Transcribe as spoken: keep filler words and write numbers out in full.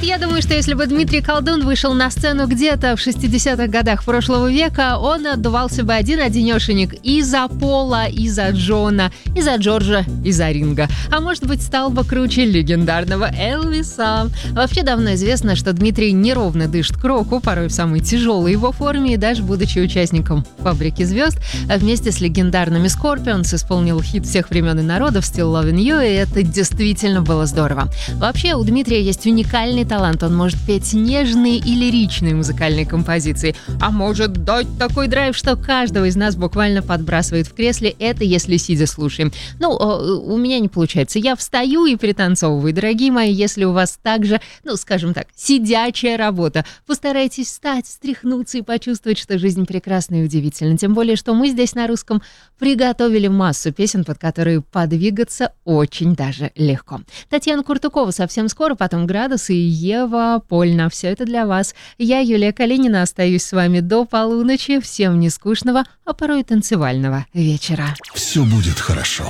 Я думаю, что если бы Дмитрий Колдун вышел на сцену где-то в шестидесятых годах прошлого века, он отдувался бы один-одинешенек и за Пола, и за Джона, и за Джорджа, и за Ринга. А может быть, стал бы круче легендарного Элвиса. Вообще давно известно, что Дмитрий неровно дышит к року, порой в самой тяжелой его форме, и даже будучи участником «Фабрики звезд», вместе с легендарными Scorpions исполнил хит всех времен и народов «Still Loving You», и это действительно было здорово. Вообще, у Дмитрия есть уникальный талант. Он может петь нежные и лиричные музыкальные композиции, а может дать такой драйв, что каждого из нас буквально подбрасывает в кресле. Это если сидя слушаем. Ну, у меня не получается. Я встаю и пританцовываю. Дорогие мои, если у вас также, ну, скажем так, сидячая работа, постарайтесь встать, встряхнуться и почувствовать, что жизнь прекрасна и удивительна. Тем более, что мы здесь на русском приготовили массу песен, под которые подвигаться очень даже легко. Татьяна Куртукова совсем скоро, потом «Градус» и Ева Польна. Все это для вас. Я, Юлия Калинина, остаюсь с вами до полуночи. Всем не скучного, а порой танцевального вечера. Все будет хорошо.